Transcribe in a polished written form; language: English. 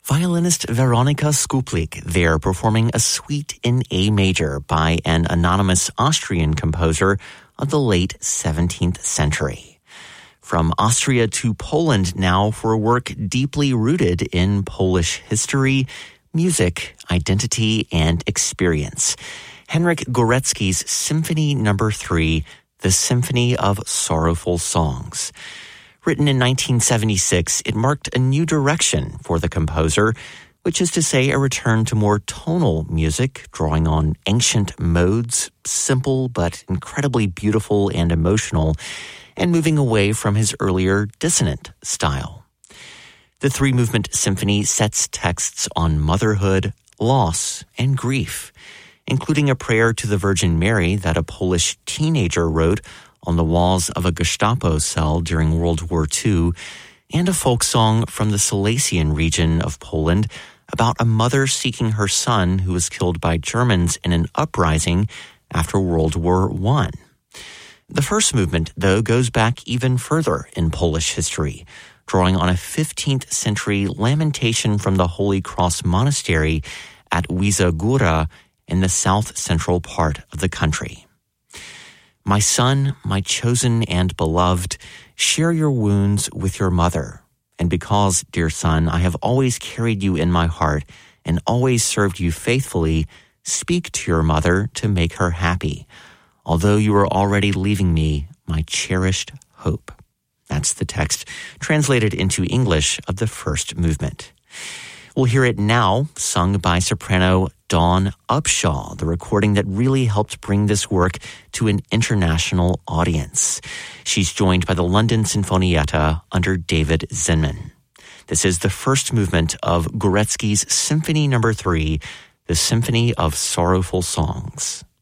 Violinist Veronika Skuplik there performing a suite in A major by an anonymous Austrian composer of the late 17th century. From Austria to Poland now for a work deeply rooted in Polish history, music, identity, and experience. Henryk Górecki's Symphony No. 3, The Symphony of Sorrowful Songs. Written in 1976, it marked a new direction for the composer, which is to say a return to more tonal music, drawing on ancient modes, simple but incredibly beautiful and emotional, and moving away from his earlier dissonant style. The three-movement symphony sets texts on motherhood, loss, and grief, including a prayer to the Virgin Mary that a Polish teenager wrote on the walls of a Gestapo cell during World War II, and a folk song from the Silesian region of Poland about a mother seeking her son who was killed by Germans in an uprising after World War I. The first movement, though, goes back even further in Polish history, drawing on a 15th century lamentation from the Holy Cross Monastery at Łyża Góra in the south-central part of the country. My son, my chosen and beloved, share your wounds with your mother. And because, dear son, I have always carried you in my heart and always served you faithfully, speak to your mother to make her happy. Although you are already leaving me, my cherished hope. That's the text translated into English of the first movement. We'll hear it now, sung by soprano Dawn Upshaw, the recording that really helped bring this work to an international audience. She's joined by the London Sinfonietta under David Zinman. This is the first movement of Górecki's Symphony No. 3, The Symphony of Sorrowful Songs.